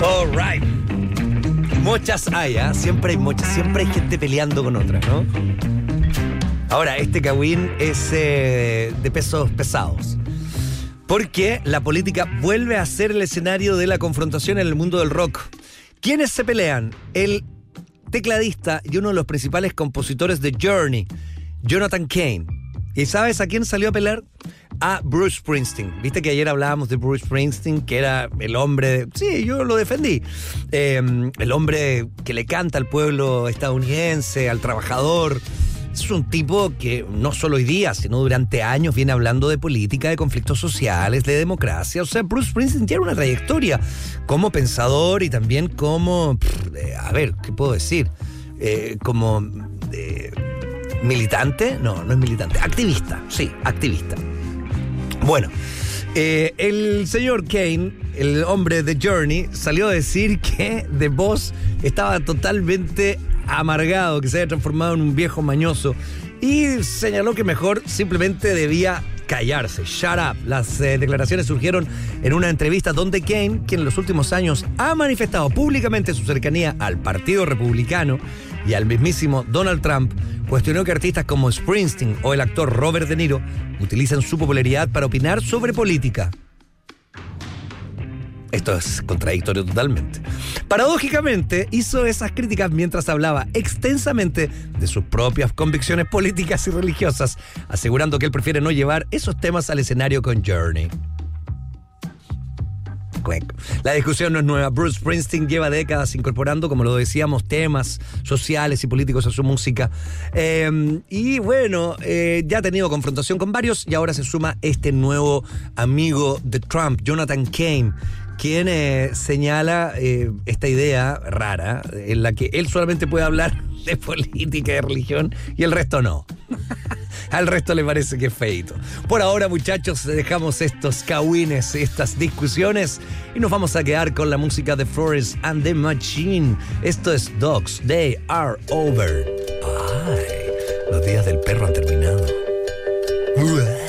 All right. Muchas hay, ¿eh? Siempre hay muchas. Siempre hay gente peleando con otra, ¿no? Ahora, este cagüín es de pesos pesados. Porque la política vuelve a ser el escenario de la confrontación en el mundo del rock. ¿Quiénes se pelean? El tecladista y uno de los principales compositores de Journey, Jonathan Cain. ¿Y sabes a quién salió a pelear? A Bruce Springsteen. Viste que ayer hablábamos de Bruce Springsteen, que era el hombre... Sí, yo lo defendí. El hombre que le canta al pueblo estadounidense, al trabajador. Es un tipo que no solo hoy día, sino durante años viene hablando de política, de conflictos sociales, de democracia. O sea, Bruce Springsteen tiene una trayectoria como pensador y también como... a ver, ¿qué puedo decir? Como... ¿militante? No es militante. Activista, sí, activista. Bueno, el señor Cain, el hombre de Journey, salió a decir que The Boss estaba totalmente amargado, que se había transformado en un viejo mañoso, y señaló que mejor simplemente debía callarse. Shut up. Las declaraciones surgieron en una entrevista donde Cain, quien en los últimos años ha manifestado públicamente su cercanía al Partido Republicano y al mismísimo Donald Trump, cuestionó que artistas como Springsteen o el actor Robert De Niro utilizan su popularidad para opinar sobre política. Esto es contradictorio totalmente. Paradójicamente, hizo esas críticas mientras hablaba extensamente de sus propias convicciones políticas y religiosas, asegurando que él prefiere no llevar esos temas al escenario con Journey. La discusión no es nueva. Bruce Springsteen lleva décadas incorporando, como lo decíamos, temas sociales y políticos a su música. Y bueno, ya ha tenido confrontación con varios y ahora se suma este nuevo amigo de Trump, Jonathan Cain, quien señala esta idea rara en la que él solamente puede hablar de política y de religión y el resto no. Al resto le parece que es feito. Por ahora, muchachos, dejamos estos cagüines, estas discusiones y nos vamos a quedar con la música de Florence and the Machine. Esto es Dogs, They Are Over. Ay, los días del perro han terminado.